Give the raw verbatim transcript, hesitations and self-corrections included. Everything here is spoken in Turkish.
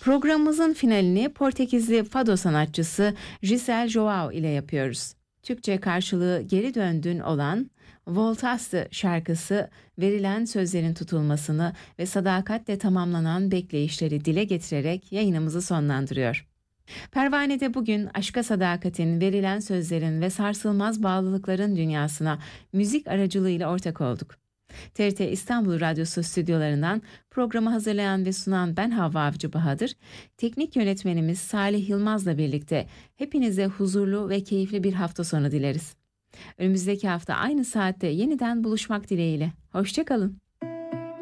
Programımızın finalini Portekizli fado sanatçısı Giselle Joao ile yapıyoruz. Türkçe karşılığı Geri Döndün olan Voltaste şarkısı verilen sözlerin tutulmasını ve sadakatle tamamlanan bekleyişleri dile getirerek yayınımızı sonlandırıyor. Pervane'de bugün aşka sadakatin, verilen sözlerin ve sarsılmaz bağlılıkların dünyasına müzik aracılığıyla ortak olduk. T R T İstanbul Radyosu stüdyolarından programı hazırlayan ve sunan ben Havva Avcı Bahadır, teknik yönetmenimiz Salih Yılmaz'la birlikte hepinize huzurlu ve keyifli bir hafta sonu dileriz. Önümüzdeki hafta aynı saatte yeniden buluşmak dileğiyle. Hoşça kalın.